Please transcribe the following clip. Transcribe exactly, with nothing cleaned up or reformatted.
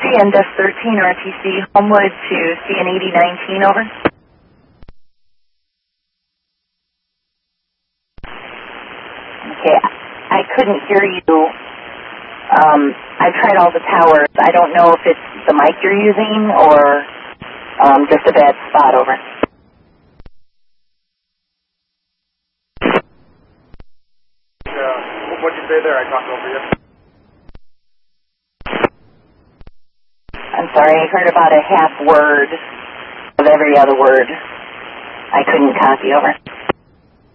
C N D E S thirteen R T C, Homewood to C N eighty nineteen, over. Okay, I couldn't hear you. Um, I tried all the towers. I don't know if it's the mic you're using or um, just a bad spot, over. Uh, what'd you say there? I talked over you. I'm sorry, I heard about a half word of every other word. I couldn't copy, over.